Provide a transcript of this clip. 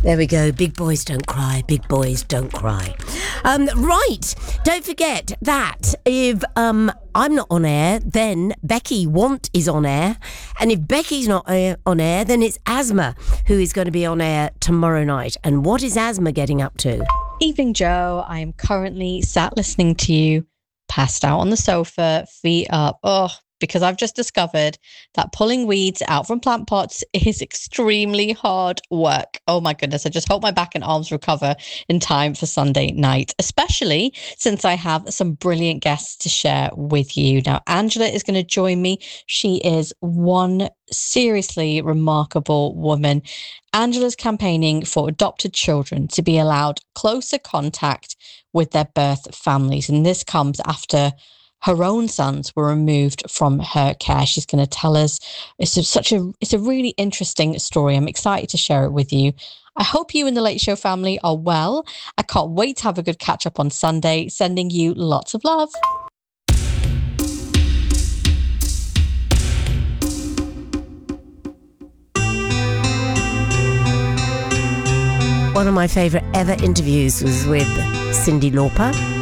There we go. Big boys don't cry. Big boys don't cry. Right. Don't forget that if I'm not on air, then Becky Want is on air. And if Becky's not on air, then it's Asma who is going to be on air tomorrow night. And what is Asma getting up to? Evening, Joe. I am currently sat listening to you, passed out on the sofa, feet up. Because I've just discovered that pulling weeds out from plant pots is extremely hard work. Oh my goodness, I just hope my back and arms recover in time for Sunday night, especially since I have some brilliant guests to share with you. Now, Angela is going to join me. She is one seriously remarkable woman. Angela's campaigning for adopted children to be allowed closer contact with their birth families, and this comes after her own sons were removed from her care. She's going to tell us. It's a really interesting story. I'm excited to share it with you. I hope you and the Late Show family are well. I can't wait to have a good catch up on Sunday. Sending you lots of love. One of my favourite ever interviews was with Cyndi Lauper.